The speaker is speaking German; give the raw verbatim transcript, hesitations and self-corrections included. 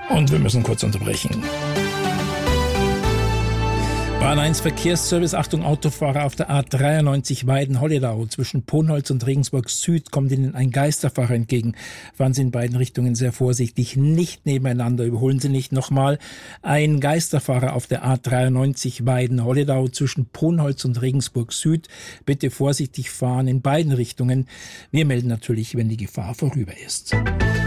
Und wir müssen kurz unterbrechen. Bahn eins Verkehrsservice, Achtung Autofahrer auf der A dreiundneunzig Weiden-Holledau. Zwischen Ponholz und Regensburg Süd kommt Ihnen ein Geisterfahrer entgegen. Fahren Sie in beiden Richtungen sehr vorsichtig, nicht nebeneinander, überholen Sie nicht. Nochmal, ein Geisterfahrer auf der A dreiundneunzig Weiden-Holledau zwischen Ponholz und Regensburg Süd. Bitte vorsichtig fahren in beiden Richtungen. Wir melden natürlich, wenn die Gefahr vorüber ist.